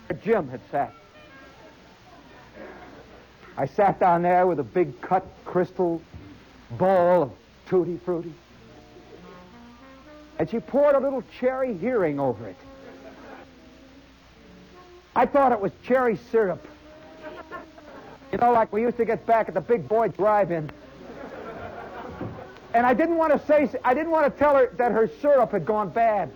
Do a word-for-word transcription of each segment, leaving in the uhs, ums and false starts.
Jim had sat. I sat down there with a big cut crystal bowl of Tutti Frutti. And she poured a little cherry hearing over it. I thought it was cherry syrup. You know, like we used to get back at the Big Boy Drive-In. And I didn't want to say, I didn't want to tell her that her syrup had gone bad.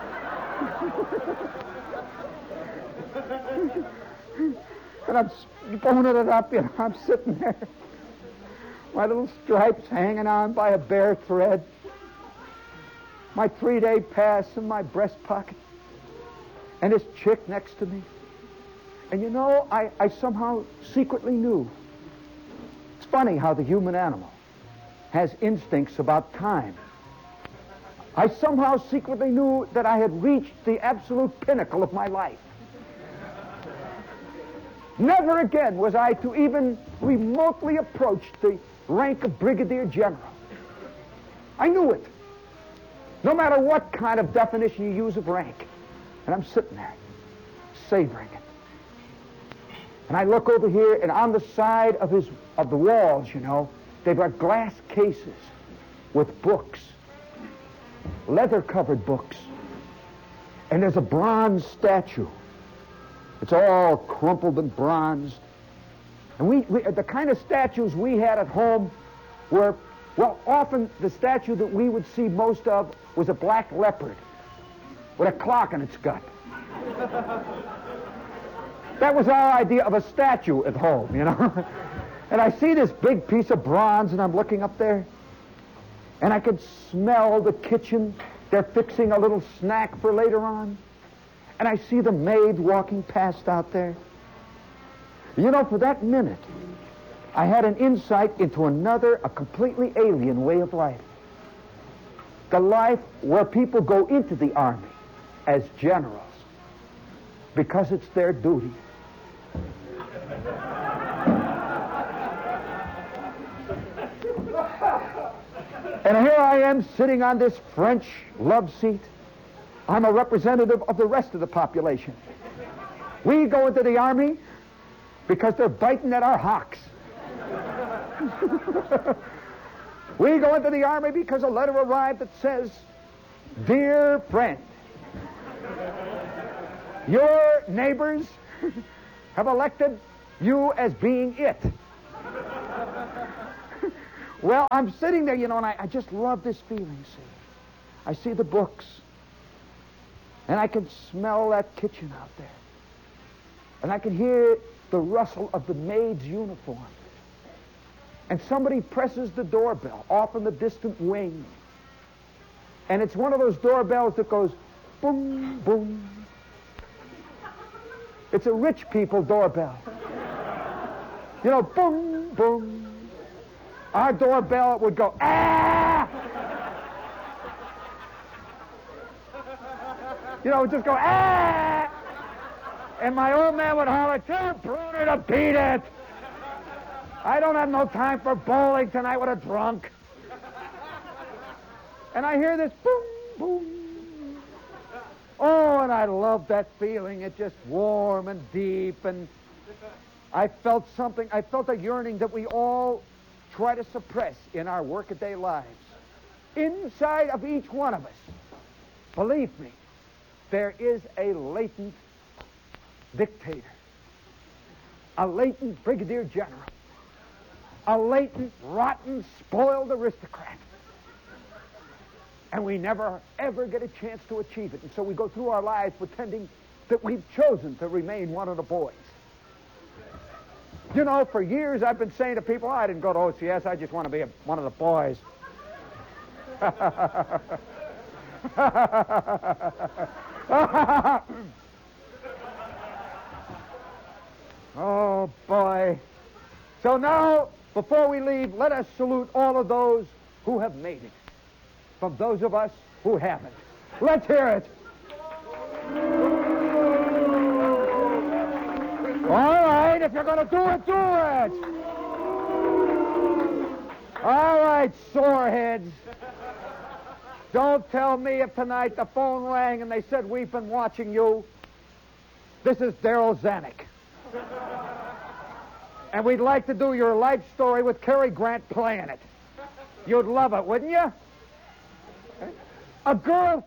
And I'm spooning it up, you know, I'm sitting there. My little stripes hanging on by a bare thread. My three-day pass in my breast pocket. And this chick next to me. And you know, I, I somehow secretly knew. It's funny how the human animal has instincts about time. I somehow secretly knew that I had reached the absolute pinnacle of my life. Never again was I to even remotely approach the rank of brigadier general. I knew it. No matter what kind of definition you use of rank. And I'm sitting there, savoring it. And I look over here, and on the side of his of the walls, you know, they've got glass cases with books, leather-covered books. And there's a bronze statue. It's all crumpled and bronzed. And we, we the kind of statues we had at home were, well, often the statue that we would see most of was a black leopard with a clock in its gut. That was our idea of a statue at home, you know. And I see this big piece of bronze, and I'm looking up there, and I can smell the kitchen. They're fixing a little snack for later on. And I see the maid walking past out there. You know, for that minute, I had an insight into another, a completely alien way of life. The life where people go into the army as generals because it's their duty. And here I am sitting on this French love seat. I'm a representative of the rest of the population. We go into the army because they're biting at our hocks. We go into the army because a letter arrived that says, "Dear friend, your neighbors have elected you as being it." Well, I'm sitting there, you know, and I, I just love this feeling, see. I see the books, and I can smell that kitchen out there. And I can hear the rustle of the maid's uniform. And somebody presses the doorbell off in the distant wing. And it's one of those doorbells that goes boom, boom. It's a rich people doorbell. You know, boom, boom. Our doorbell would go, ah! You know, it would just go, ah! And my old man would holler, "Tell Bruner to beat it. I don't have no time for bowling tonight with a drunk." And I hear this boom, boom. Oh, and I love that feeling. It's just warm and deep, and I felt something, I felt a yearning that we all try to suppress in our workaday lives. Inside of each one of us, believe me, there is a latent dictator, a latent brigadier general, a latent, rotten, spoiled aristocrat. And we never, ever get a chance to achieve it. And so we go through our lives pretending that we've chosen to remain one of the boys. You know, for years I've been saying to people, oh, I didn't go to O C S, I just want to be a, one of the boys. Oh, boy. So now, before we leave, let us salute all of those who have made it, from those of us who haven't. Let's hear it. All right, if you're going to do it, do it. All right, soreheads. Don't tell me if tonight the phone rang and they said, "We've been watching you." This is Daryl Zanuck. And we'd like to do your life story with Cary Grant playing it. You'd love it, wouldn't you? A girl